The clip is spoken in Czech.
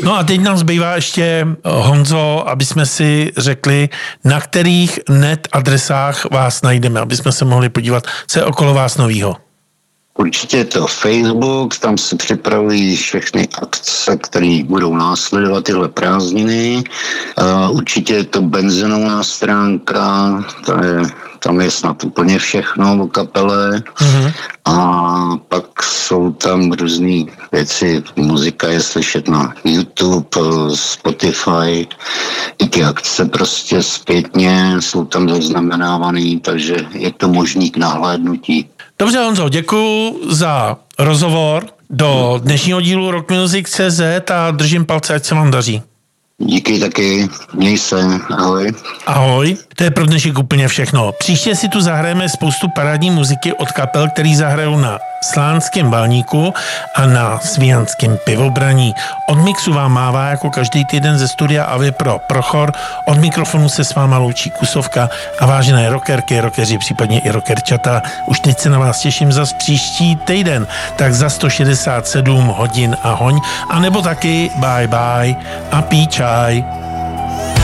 No a teď nám zbývá ještě, Honzo, aby jsme si řekli, na kterých net adresách vás najdeme, aby jsme se mohli podívat, co je okolo vás novýho. Určitě je to Facebook, tam se připravují všechny akce, které budou následovat tyhle prázdniny. Určitě je to benzinová stránka, tam je snad úplně všechno o kapele. Mm-hmm. A pak jsou tam různé věci, muzika je slyšet na YouTube, Spotify, i ty akce prostě zpětně jsou tam zaznamenávaný, takže je to možný k nahlédnutí. Dobře, Honzo, děkuju za rozhovor do dnešního dílu Rock Music.cz a držím palce, ať se vám daří. Díky taky, měj se, ahoj. Ahoj, to je pro dnešek úplně všechno. Příště si tu zahrajeme spoustu parádní muziky od kapel, který zahrajou na Slánském Balníku a na Svijanském Pivobraní. Od mixu vám mává jako každý týden ze studia Avy pro Prochor. Od mikrofonu se s váma loučí Kusovka a vážené rockerky, rockeři, případně i rockerčata. Už teď se na vás těším zas příští týden, tak za 167 hodin a hoň, a nebo taky bye bye a pí čaj.